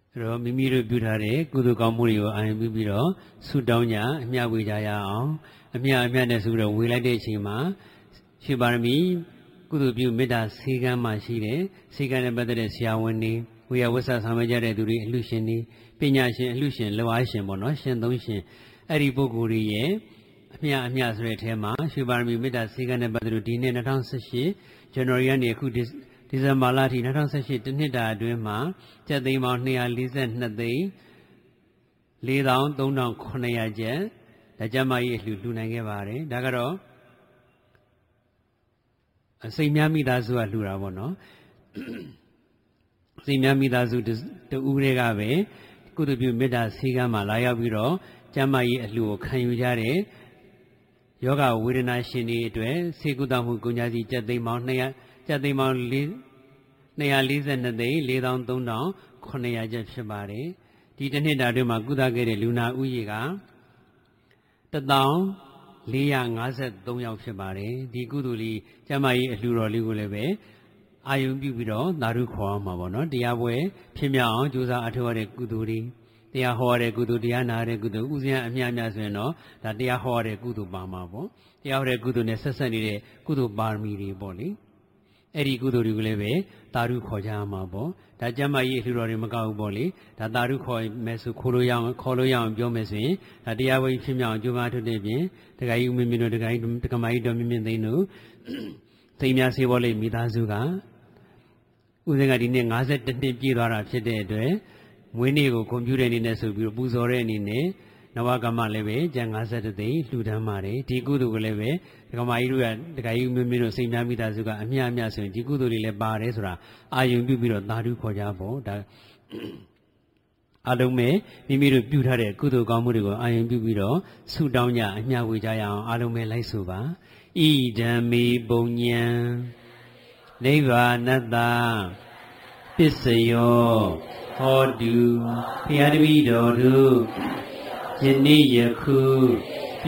ရောမိမိတို့ပြုထားတဲ့ကုသိုလ်ကောင်းမှုတွေကိုအာရုံပြုပြီးတော့ဆုတောင်းကြအမျှဝေကြရအောင်အမျှနဲ့ဆိုတော့ဝေလိုက်တဲ့အချိန်မှာရှင်ပါရမီကုသိုလ်ပြုမေတ္တာစေကမ်းမှရှိတယ်စေကမ်းနဲ့ပတ်သက်တဲ့ဆရာဝန်တွေဝေယဝဆဆောင်ရွက်ကြတဲ့သူတွေအလှရှင်တွေပညာရှင်အလှရှင်လောအားရှင်ပေါ့နော်ရှင်သုံးရှင်အဲ့ဒီပုဂ္ဂိုလ်တွေရဲ့အမျှဆိုတဲ့အထဲမှာရှင်ပါရမီမေတ္တာစေကမ်းနဲ့ပတ်သက်လို့ဒီနေ့2018ဇန်နဝါရီကနေအခုဒီဇင်ဘာလအထိ2018တစ်နှစ်တာအတွင်းမှာကျပ်သိန်းပေါင်း242သိန်း43,900ကျပ်ဒါကျမကြီးလှူနိုင်ခဲ့ပါတယ်ဒါကတော့စိတ်များမိသားစုကလှူတာပေါ့နော်စိတ်များမိသားစုတူဦးတွေကပဲကုသိုလ်ပြုမေတ္တာဆေးကမ်းမှာလာရောက်ပြီးတော့ကျမကြီးအလှူကိုခံယူကြတဲ့ယောဂဝေဒနာရှင်တွေအတွက်ဆေးကုသမှုကုန်ကြစီကျပ်သိန်းပေါင်း242သိန်း43,900ကျပ်ဖြစ်ပါတယ်ဒီတစ်နှစ်တာအတွင်းမှာကုသခဲ့တဲ့လူနာဥယေက1,453 ယောက်ဖြစ်ပါတယ်ဒီကုသိုလ်လေးကျမကြီးအလှူတော်လေးကိုလည်းပဲအာယုံပြုပြီးတော့သာဓုခေါ်အောင်မှာပေါ့နော်တရားပွဲဖြစ်မြောက်အောင်ကြိုးစားအထောက်ရတဲ့ကုသိုလ်တွေတရားဟောရတဲ့ကုသိုလ်တရားနာရတဲ့ကုသိုလ်ဥစဉ်အမြတ်ဆိုရင်တော့ဒါတရားဟောရတဲ့ကုသိုလ်ပါမှာပေါ့တရားဟောတဲ့ကုသိုလ်နဲ့ဆက်ဆက်နေတဲ့ကုသိုလ်ပါရမီတွေပေါ့လေအဲ့ဒီကုသိုလ်တွေကိုလည်းပဲသာဓုခေါ်ကြမှာပေါ့ဒါကျမကြီးအလှူတော်တွေမကောက်ဘူးပေါ့လေဒါသာဓုခေါ်မယ်ဆိုခေါ်လို့ရအောင်ပြောမယ်ဆိုရင်ဒါတရားဝိဖြစ်မြောက်ကြိုးပမ်းထုတ်တဲ့ပြင်ဒကာကြီးဦးမင်းတို့ဒကာမကြီးတော်မြင့်သိန်းတို့သိမ်းများစေပေါ်လေးမိသားစုကဦးစင်ကဒီနေ့52နှစ်ပြည့်သွားတာဖြစ်တဲ့အတွက်မွေးနေ့ကိုကွန်ပျူတာအနေနဲ့ဆိုပြီးပူဇော်တဲ့အနေနဲ့နဝကမလည်းပဲကျန်52သိန်းလှူဒန်းပါတယ်ဒီကုသိုလ်ကိုလည်းပဲဒကာမကြီးတို့ကဒကာကြီးဦးမင်းတို့စိတ်များမိသားစုကအမျှဆိုရင်ဒီကုသိုလ်တွေလည်းပါတယ်ဆိုတာအာယုံပြုပြီးတော့သာဓုခေါ်ကြဖို့ဒါအလုံးမဲ့မိမိတို့ပြုထားတဲ့ကုသိုလ်ကောင်းမှုတွေကိုအာယုံပြုပြီးတော့ဆုတောင်းကြအမျှဝေကြရအောင်အလုံးမဲ့လိုက်ဆိုပါဣဒံမေပုံညံနိဗ္ဗာနတ္တပစ္စယောဟောတုဘုရားတပည့်တော်တို့ယနေ့ယခု